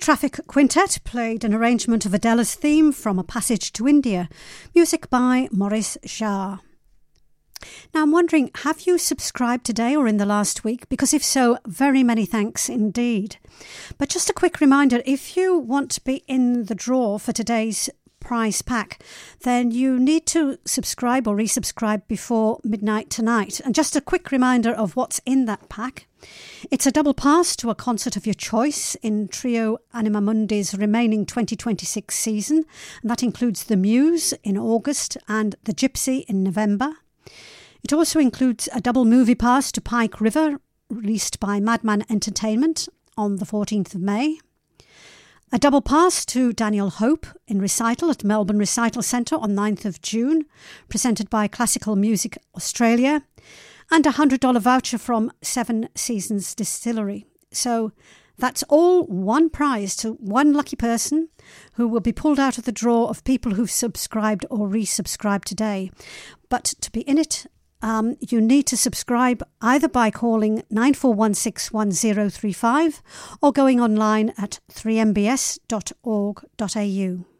Traffic Quintet played an arrangement of Adela's theme from A Passage to India, music by Maurice Jarre. Now I'm wondering, have you subscribed today or in the last week? Because if so, very many thanks indeed. But just a quick reminder, if you want to be in the draw for today's prize pack, then you need to subscribe or resubscribe before midnight tonight. And just a quick reminder of what's in that pack. It's a double pass to a concert of your choice in Trio Anima Mundi's remaining 2026 season, and that includes The Muse in August and The Gypsy in November. It also includes a double movie pass to Pike River, released by Madman Entertainment on the 14th of May. A double pass to Daniel Hope in recital at Melbourne Recital Centre on 9th of June, presented by Classical Music Australia. And a $100 voucher from Seven Seasons Distillery. So that's all one prize to one lucky person who will be pulled out of the draw of people who've subscribed or resubscribed today. But to be in it, you need to subscribe either by calling 94161035 or going online at 3mbs.org.au.